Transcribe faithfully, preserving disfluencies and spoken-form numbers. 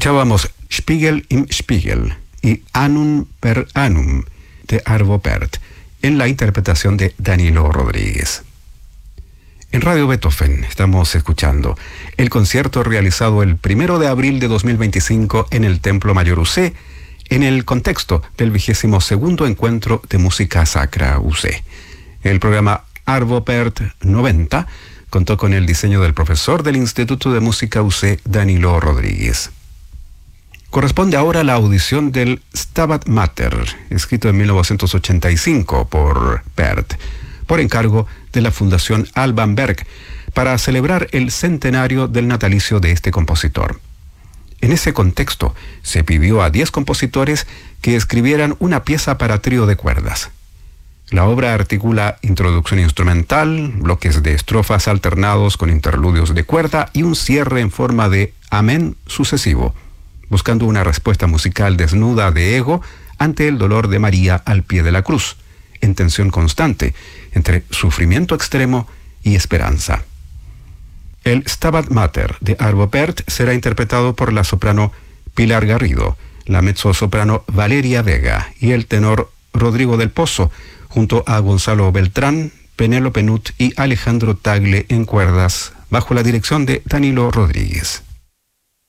Escuchábamos Spiegel im Spiegel y Annum per Annum de Arvo Pärt en la interpretación de Danilo Rodríguez. En Radio Beethoven estamos escuchando el concierto realizado el primero de abril de dos mil veinticinco en el Templo Mayor U C, en el contexto del vigésimo segundo encuentro de música sacra U C. El programa Arvo Pärt noventa contó con el diseño del profesor del Instituto de Música U C, Danilo Rodríguez. Corresponde ahora la audición del Stabat Mater, escrito en mil novecientos ochenta y cinco por Pärt, por encargo de la Fundación Alban Berg, para celebrar el centenario del natalicio de este compositor. En ese contexto, se pidió a diez compositores que escribieran una pieza para trío de cuerdas. La obra articula introducción instrumental, bloques de estrofas alternados con interludios de cuerda y un cierre en forma de amén sucesivo, buscando una respuesta musical desnuda de ego ante el dolor de María al pie de la cruz, en tensión constante entre sufrimiento extremo y esperanza. El Stabat Mater de Arvo Pärt será interpretado por la soprano Pilar Garrido, la mezzosoprano Valeria Vega y el tenor Rodrigo del Pozo, junto a Gonzalo Beltrán, Penélope Nut y Alejandro Tagle en cuerdas, bajo la dirección de Danilo Rodríguez.